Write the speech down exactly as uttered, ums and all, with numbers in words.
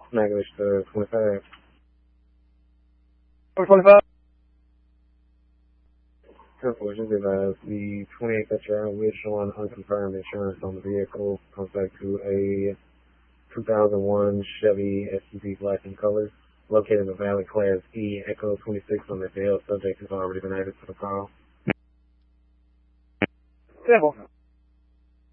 English to twenty-five. twenty-five. Unfortunately, advise the twenty-eight that you're out with showing unconfirmed insurance on the vehicle comes back to a two thousand one Chevy S U V black in color, located in the Valley Class E, Echo twenty-six on the L. Subject has already been added to the file. Simple.